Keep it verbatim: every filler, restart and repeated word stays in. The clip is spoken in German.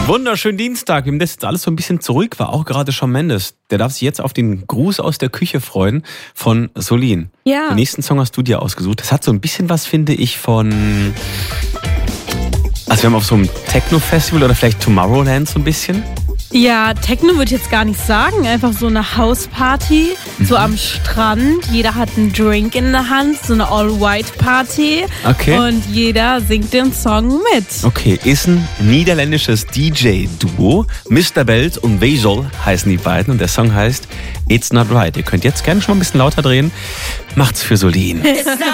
Wunderschönen Dienstag. Wir haben das jetzt alles so ein bisschen zurück, war auch gerade Shawn Mendes. Der darf sich jetzt auf den Gruß aus der Küche freuen von Solin. Ja. Den nächsten Song hast du dir ausgesucht. Das hat so ein bisschen was, finde ich, von... Also wir haben auf so einem Techno-Festival oder vielleicht Tomorrowland so ein bisschen. Ja, Techno würde ich jetzt gar nicht sagen. Einfach so eine Hausparty, mhm. so am Strand. Jeder hat einen Drink in der Hand, so eine All-White-Party. Okay. Und jeder singt den Song mit. Okay, ist ein niederländisches D J-Duo. Mister Belt und Wezel heißen die beiden und der Song heißt It's Not Right. Ihr könnt jetzt gerne schon mal ein bisschen lauter drehen. Macht's für Solin.